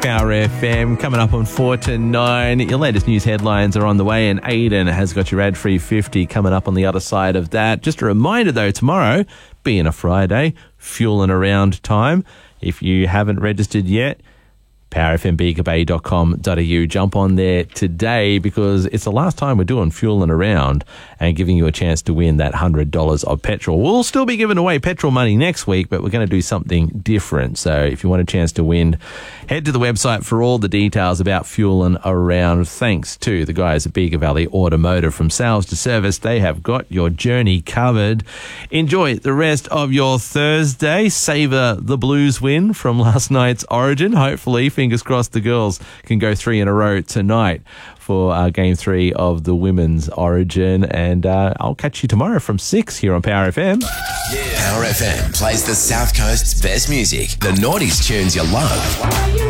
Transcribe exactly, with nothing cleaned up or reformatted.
Power F M coming up on four to nine. Your latest news headlines are on the way, and Aidan has got your ad-free fifty coming up on the other side of that. Just a reminder though, tomorrow, being a Friday, fueling around time. If you haven't registered yet, power f m bega bay dot com dot a u. Jump on there today because it's the last time we're doing fueling around and giving you a chance to win that one hundred dollars of petrol. We'll still be giving away petrol money next week, but we're going to do something different. So if you want a chance to win, head to the website for all the details about fueling around. Thanks to the guys at Bega Valley Automotive. From sales to service, they have got your journey covered. Enjoy the rest of your Thursday. Savour the Blues win from last night's Origin. Hopefully, fingers crossed, the girls can go three in a row tonight for uh, game three of the women's Origin. And uh, I'll catch you tomorrow from six here on Power F M. Yeah. Power F M plays the South Coast's best music, the noughties tunes you love.